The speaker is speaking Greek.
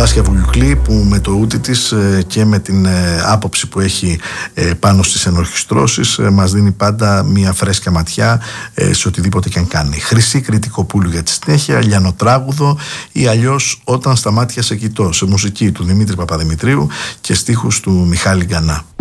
Βάσια Βουλιουκλή, που με το ούτι της και με την άποψη που έχει πάνω στις ενορχιστρώσεις μας δίνει πάντα μια φρέσκια ματιά σε οτιδήποτε και αν κάνει. Χρυσή Κρητικοπούλου για τη συνέχεια, Λιανοτράγουδο ή αλλιώς Όταν στα μάτια σε κοιτώ, σε μουσική του Δημήτρη Παπαδημητρίου και στίχους του Μιχάλη Γκανά.